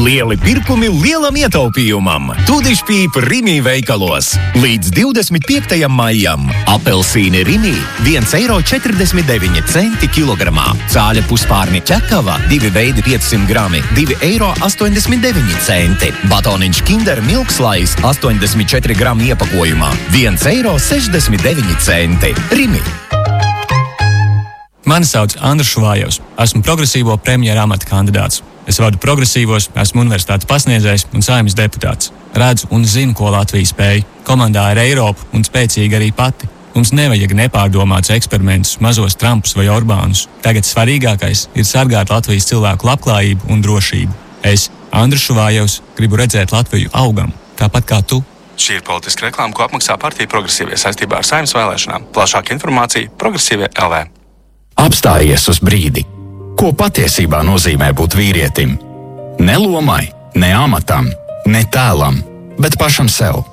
Lieli pirkumi lielam ietaupījumam. Tūdišpīpa Rimi veikalos. Līdz 25. maijam. Apelsīni Rimi 1,49 eiro kilogramā. Cāļa puspārni ķekava 2 veidi 500 grami 2,89 eiro. Batoniņš Kinder Milkslais 84 gramu iepakojumā 1,69 eiro. Rimi. Mani sauc Andris Šuvājovs. Esmu progresīvo premjera amata kandidāts. Es vadu progresīvos, esmu universitātes pasniedzējs un Saeimas deputāts. Redzu un zinu, ko Latvija spēj. Komandā ir Eiropa un spēcīga arī pati. Mums nevajag nepārdomātus eksperimentus, mazos Trumpus vai Orbānus. Tagad svarīgākais ir sargāt Latvijas cilvēku labklājību un drošību. Es, Andris Šuvājovs, gribu redzēt Latviju augam, tāpat kā tu. Šī ir politiska reklāma, ko apmaksā partija Progresīvie saistībā ar Saeimas vēlēšanām. Plašāka informācija Progresīvie LV. Apstājies uz brīdi. Ko patiesībā nozīmē būt vīrietim? Ne lomai, ne amatam, ne tēlam, bet pašam sev.